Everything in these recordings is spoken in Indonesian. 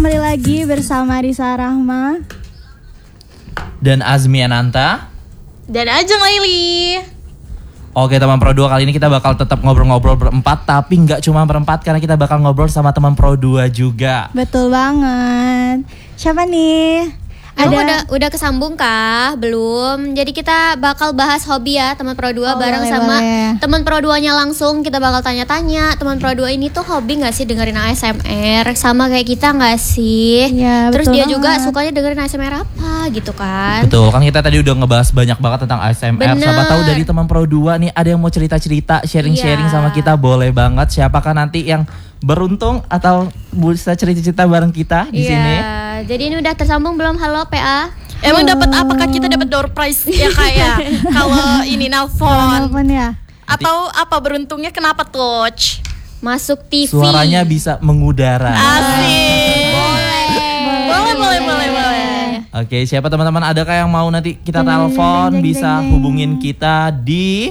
kembali lagi bersama Risa Rahma dan Azmi Ananta dan Ajeng Laili. Oke teman Pro 2, kali ini kita bakal tetap ngobrol-ngobrol berempat. Tapi nggak cuma berempat, karena kita bakal ngobrol sama teman Pro 2 juga. Betul banget. Siapa nih? Udah kesambung kah? Belum. Jadi kita bakal bahas hobi ya teman Pro 2 bareng sama teman Pro 2-nya langsung. Kita bakal tanya-tanya teman Pro 2 ini tuh hobi gak sih dengerin ASMR sama kayak kita gak sih? Ya, terus dia banget. juga sukanya dengerin ASMR apa gitu kan? Betul, kan kita tadi udah ngebahas banyak banget tentang ASMR. Bener. Siapa tahu dari teman Pro 2 nih ada yang mau cerita-cerita, sharing-sharing sama kita, boleh banget. Siapakah nanti yang beruntung atau bisa cerita-cerita bareng kita di sini? Jadi ini udah tersambung belum? Halo PA. Emang dapat apakah kita dapat door prize ya kayak kalau ini nelpon ya? atau apa beruntungnya kenapa touch? Masuk TV. Suaranya bisa mengudara. Asik. Boleh. Oke, siapa teman-teman, adakah yang mau nanti kita telepon? Bisa hubungin kita di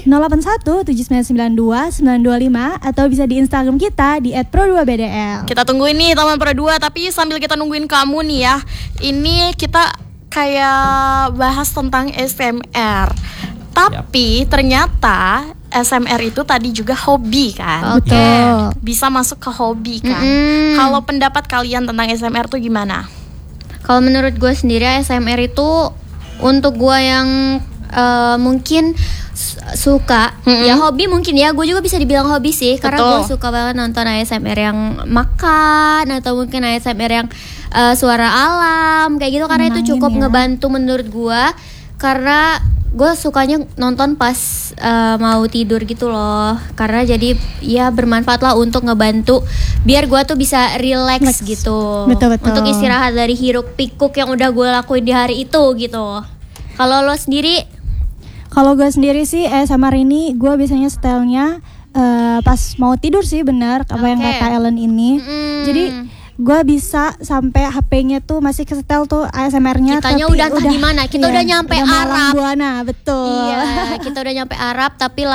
081-7992-925 atau bisa di Instagram kita di @pro2bdl. Kita tungguin nih teman Pro 2, tapi sambil kita nungguin kamu nih ya. Ini kita kayak bahas tentang ASMR. Tapi ternyata ASMR itu tadi juga hobi kan? Oke. Bisa masuk ke hobi kan? Kalau pendapat kalian tentang ASMR tuh gimana? Kalau menurut gue sendiri ASMR itu untuk gue yang mungkin suka ya hobi mungkin ya, gue juga bisa dibilang hobi sih. Karena gue suka banget nonton ASMR yang makan atau mungkin ASMR yang suara alam kayak gitu. Karena itu cukup ngebantu menurut gue. Karena gue sukanya nonton pas mau tidur gitu loh. Karena jadi ya bermanfaat lah untuk ngebantu biar gue tuh bisa relax gitu. Betul. Untuk istirahat dari hiruk pikuk yang udah gue lakuin di hari itu gitu. Kalau lo sendiri? Kalau gue sendiri sih ASMR ini gue biasanya stylenya pas mau tidur sih, benar apa yang kata Ellen ini. Jadi gue bisa sampai HP-nya tuh masih kesetel tuh ASMR-nya. Kitanya tapi udah di mana? Kita udah nyampe Arab. Buana, betul. Iya, kita udah nyampe Arab tapi